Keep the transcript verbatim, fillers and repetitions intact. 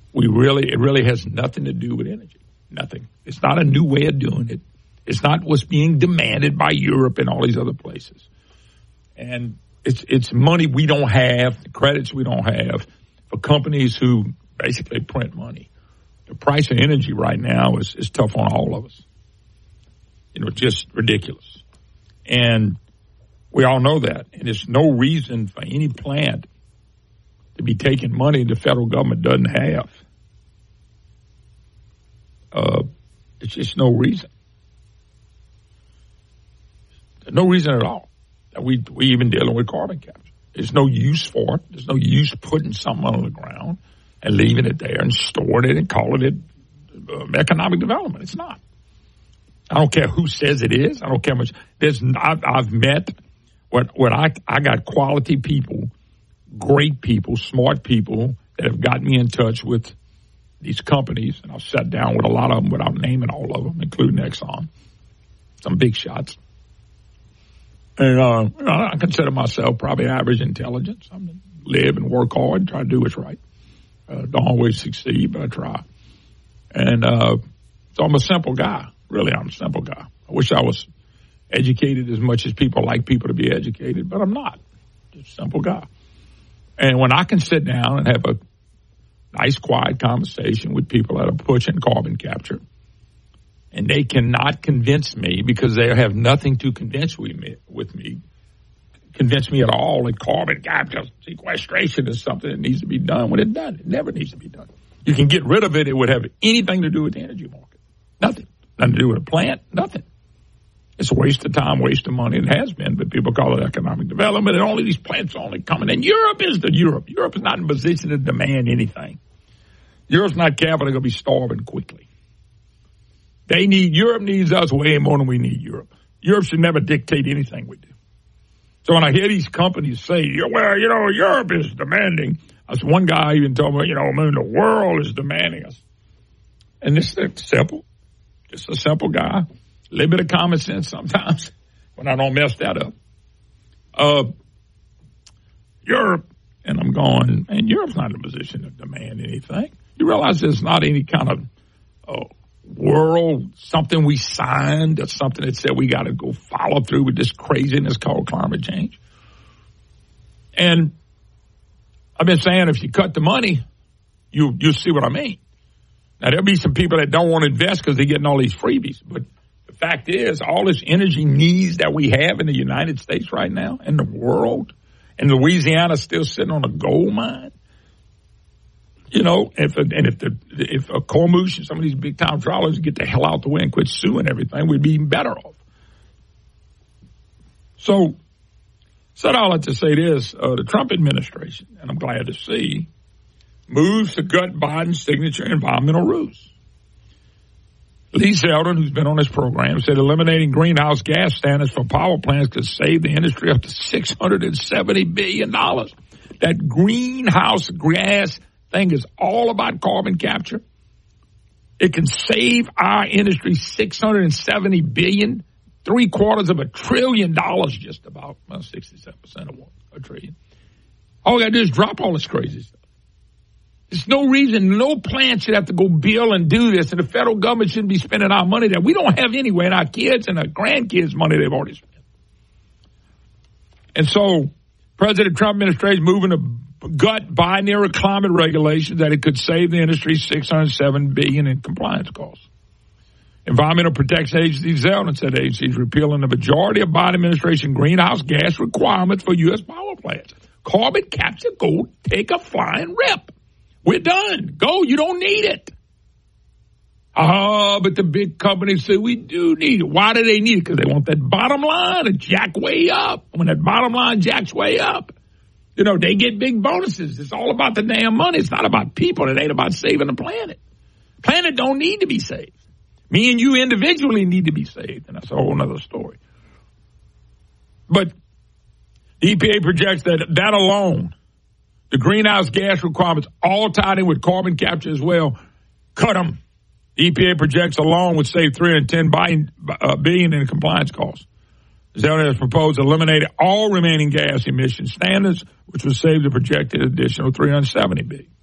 we really, it really has nothing to do with energy. Nothing. It's not a new way of doing it. It's not what's being demanded by Europe and all these other places. And it's it's money we don't have, the credits we don't have for companies who basically print money. The price of energy right now is, is tough on all of us. You know, just ridiculous. And we all know that. And there's no reason for any plant to be taking money the federal government doesn't have. Uh, it's just no reason. There's no reason at all that we we even dealing with carbon capture. There's no use for it. There's no use putting something on the ground and leaving it there and storing it and calling it uh, economic development. It's not. I don't care who says it is. I don't care much. There's I've, I've met what what I I got quality people, great people, smart people that have got me in touch with these companies, and I've sat down with a lot of them without naming all of them, including Exxon, some big shots. And uh, you know, I consider myself probably average intelligence. I mean, live and work hard and try to do what's right. Uh, don't always succeed, but I try. And uh, so I'm a simple guy. Really, I'm a simple guy. I wish I was educated as much as people like people to be educated, but I'm not. Just a simple guy. And when I can sit down and have a nice, quiet conversation with people that are pushing carbon capture, and they cannot convince me because they have nothing to convince with me, with me, convince me at all that carbon capture sequestration is something that needs to be done when it's done. It never needs to be done. You can get rid of it. It would have anything to do with the energy market. Nothing. Nothing to do with a plant. Nothing. It's a waste of time, waste of money. It has been, but people call it economic development, and only these plants are only coming in. Europe is the Europe. Europe is not in a position to demand anything. Europe's not capital. They're going to be starving quickly. They need, Europe needs us way more than we need Europe. Europe should never dictate anything we do. So when I hear these companies say, well, you know, Europe is demanding us, one guy even told me, you know, I mean, the world is demanding us. And this is simple. Just a simple guy. A little bit of common sense sometimes when I don't mess that up. Uh, Europe, and I'm going, and Europe's not in a position to demand anything. You realize there's not any kind of uh, world, something we signed or something that said we got to go follow through with this craziness called climate change. And I've been saying if you cut the money, you, you'll see what I mean. Now, there'll be some people that don't want to invest because they're getting all these freebies. But the fact is, all this energy needs that we have in the United States right now and the world, and Louisiana's still sitting on a gold mine. You know, if a, and if the if a Cormouche and some of these big time trawlers get the hell out the way and quit suing everything, we'd be even better off. So, said all that to say this: uh, the Trump administration, and I'm glad to see, moves to gut Biden's signature environmental rules. Lee Zeldin, who's been on this program, said eliminating greenhouse gas standards for power plants could save the industry up to six hundred seventy billion dollars. That greenhouse gas thing is all about carbon capture. It can save our industry six hundred seventy billion dollars, three quarters of a trillion dollars just about, well, sixty-seven percent of one, a trillion. All we got to do is drop all this crazy stuff. There's no reason, no plant should have to go bill and do this, and the federal government shouldn't be spending our money that we don't have anyway, and our kids and our grandkids' money they've already spent. And so, President Trump administration moving to gut binary climate regulations that it could save the industry six hundred seven billion dollars in compliance costs. Environmental Protection Agency Zeldin said the agency is repealing the majority of Biden administration greenhouse gas requirements for U S power plants. Carbon capture, go take a flying rip. We're done. Go. You don't need it. Oh, but the big companies say we do need it. Why do they need it? Because they want that bottom line to jack way up. When that bottom line jacks way up, you know, they get big bonuses. It's all about the damn money. It's not about people. It ain't about saving the planet. Planet don't need to be saved. Me and you individually need to be saved, and that's a whole other story. But the E P A projects that that alone, the greenhouse gas requirements, all tied in with carbon capture as well, cut them. The E P A projects alone would save three hundred ten billion dollars in compliance costs. Zeldin has proposed eliminating all remaining gas emission standards, which would save the projected additional three hundred seventy billion dollars.